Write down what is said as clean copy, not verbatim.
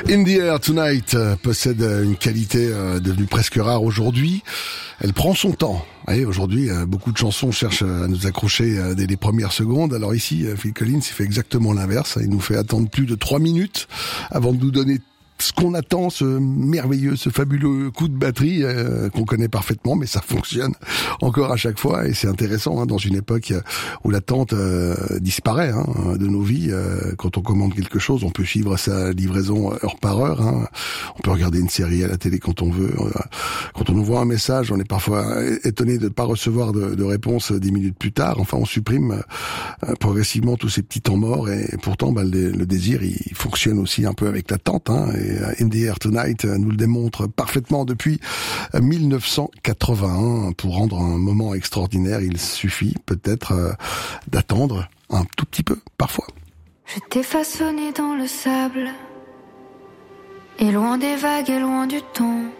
In the Air Tonight possède une qualité devenue presque rare aujourd'hui. Elle prend son temps. Et aujourd'hui, beaucoup de chansons cherchent à nous accrocher dès les premières secondes. Alors ici, Phil Collins, il fait exactement l'inverse. Il nous fait attendre plus de 3 minutes avant de nous donner ce qu'on attend, ce merveilleux, ce fabuleux coup de batterie qu'on connaît parfaitement, mais ça fonctionne encore à chaque fois et c'est intéressant dans une époque où l'attente disparaît de nos vies. Quand on commande quelque chose, on peut suivre sa livraison heure par heure. On peut regarder une série à la télé quand on veut. Quand on nous voit un message, on est parfois étonné de ne pas recevoir de réponse 10 minutes plus tard. Enfin, on supprime progressivement tous ces petits temps morts et pourtant le désir il fonctionne aussi un peu avec l'attente. Et In the Air Tonight nous le démontre parfaitement depuis 1981. Pour rendre un moment extraordinaire, il suffit peut-être d'attendre un tout petit peu, parfois. Je t'ai façonné dans le sable, et loin des vagues et loin du temps.